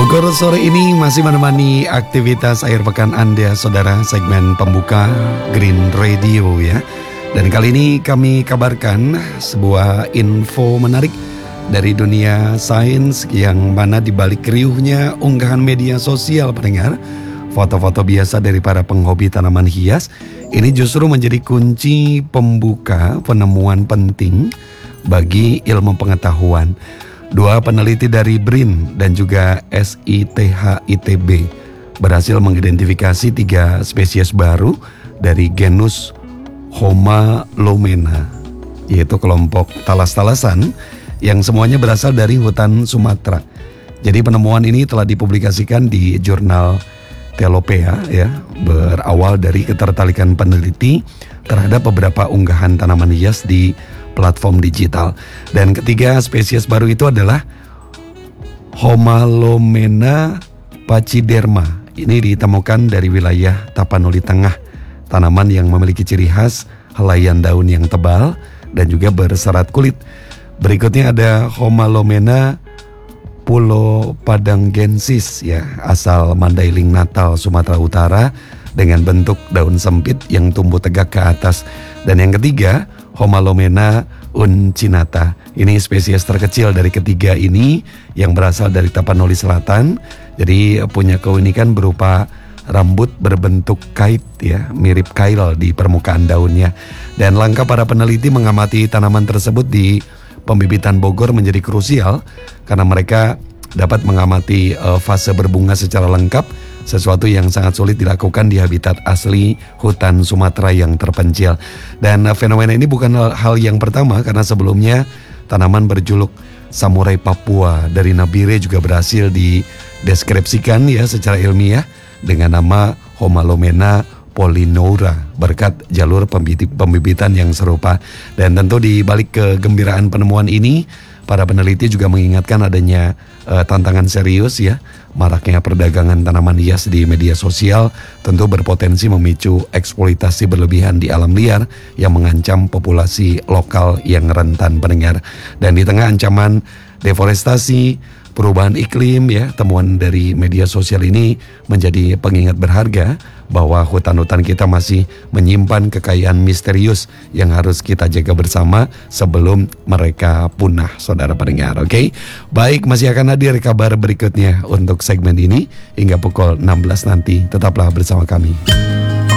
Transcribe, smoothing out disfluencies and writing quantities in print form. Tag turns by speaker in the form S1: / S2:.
S1: Bogor sore ini masih menemani aktivitas akhir pekan Anda, saudara, segmen pembuka Green Radio ya. Dan kali ini kami kabarkan sebuah info menarik dari dunia sains yang mana dibalik riuhnya unggahan media sosial pendengar, foto-foto biasa dari para penghobi tanaman hias ini justru menjadi kunci pembuka penemuan penting bagi ilmu pengetahuan. Dua peneliti dari BRIN dan juga SITH ITB berhasil mengidentifikasi 3 spesies baru dari genus Homalomena, yaitu kelompok talas-talasan yang semuanya berasal dari hutan Sumatera. Jadi penemuan ini telah dipublikasikan di jurnal Telopea ya, berawal dari ketertarikan peneliti terhadap beberapa unggahan tanaman hias di platform digital. Dan ketiga spesies baru itu adalah Homalomena pachyderma. Ini ditemukan dari wilayah Tapanuli Tengah. Tanaman yang memiliki ciri khas helaian daun yang tebal dan juga berserat kulit. Berikutnya ada Homalomena pulopadangensis ya, asal Mandailing Natal, Sumatera Utara, dengan bentuk daun sempit yang tumbuh tegak ke atas. Dan yang ketiga, Homalomena uncinata. Ini spesies terkecil dari ketiga ini yang berasal dari Tapanuli Selatan. Jadi punya keunikan berupa rambut berbentuk kait ya, mirip kail di permukaan daunnya. Dan langkah para peneliti mengamati tanaman tersebut di pembibitan Bogor menjadi krusial karena mereka dapat mengamati fase berbunga secara lengkap, sesuatu yang sangat sulit dilakukan di habitat asli hutan Sumatera yang terpencil. Dan fenomena ini bukan hal yang pertama, karena sebelumnya tanaman berjuluk samurai Papua dari Nabire juga berhasil dideskripsikan ya secara ilmiah dengan nama Homalomena polynoura berkat jalur pembibitan yang serupa. Dan tentu di balik kegembiraan penemuan ini, para peneliti juga mengingatkan adanya tantangan serius ya. Maraknya perdagangan tanaman hias di media sosial tentu berpotensi memicu eksploitasi berlebihan di alam liar yang mengancam populasi lokal yang rentan pendengar. Dan di tengah ancaman deforestasi, perubahan iklim ya, temuan dari media sosial ini menjadi pengingat berharga bahwa hutan-hutan kita masih menyimpan kekayaan misterius yang harus kita jaga bersama sebelum mereka punah, saudara pendengar. Oke, baik, masih akan hadir kabar berikutnya untuk segmen ini hingga pukul 16 nanti. Tetaplah bersama kami.